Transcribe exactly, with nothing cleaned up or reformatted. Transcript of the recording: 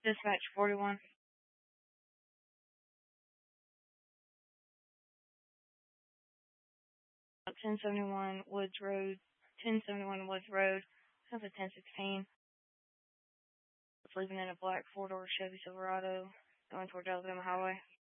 Dispatch forty-one. ten seventy-one Woods Road. ten seventy-one Woods Road. Have a ten sixteen. Leaving in a black four-door Chevy Silverado going towards Alabama Highway.